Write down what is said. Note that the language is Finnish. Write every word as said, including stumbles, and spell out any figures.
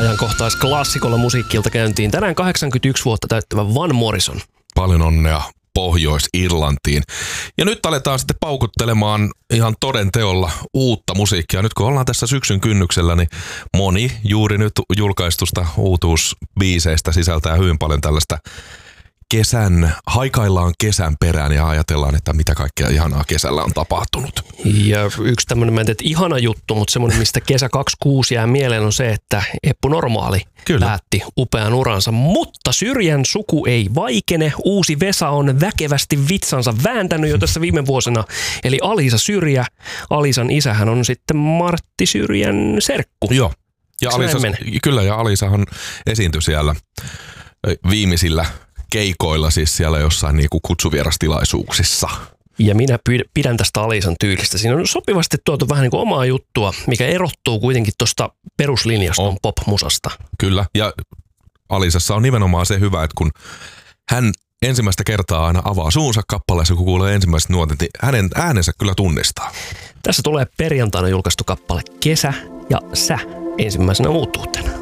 ajankohtaisklassikolla musiikkilta käyntiin. Tänään kahdeksankymmentäyksi vuotta täyttävä Van Morrison. Paljon onnea Pohjois-Irlantiin. Ja nyt aletaan sitten paukuttelemaan ihan toden teolla uutta musiikkia. Nyt kun ollaan tässä syksyn kynnyksellä, niin moni juuri nyt julkaistusta uutuusbiiseistä sisältää hyvin paljon tällaista kesän, haikaillaan kesän perään ja ajatellaan, että mitä kaikkea ihanaa kesällä on tapahtunut. Ja yksi tämmöinen, mä en tiedä, ihana juttu, mutta semmoinen, mistä kesä kaksikymmentäkuusi jää mieleen, on se, että Eppu Normaali Kyllä. päätti upean uransa. Mutta Syrjän suku ei vaikene. Uusi Vesa on väkevästi vitsansa vääntänyt jo tässä viime vuosina. Eli Alisa Syrjä. Alisan isähän on sitten Martti Syrjän serkku. Joo. Ja Alisa, kyllä, ja Alisahan esiintyi siellä viimeisillä keikoilla, siis siellä jossain niinku kutsuvierastilaisuuksissa. Ja minä pidän tästä Alisan tyylistä. Siinä on sopivasti tuotu vähän niin kuin omaa juttua, mikä erottuu kuitenkin tuosta peruslinjasta oh. pop-musasta. Kyllä, ja Alisassa on nimenomaan se hyvä, että kun hän ensimmäistä kertaa aina avaa suunsa kappaleessa, kun kuulee ensimmäiset nuotit, niin hänen äänensä kyllä tunnistaa. Tässä tulee perjantaina julkaistu kappale Kesä ja Sä ensimmäisenä uutuutena.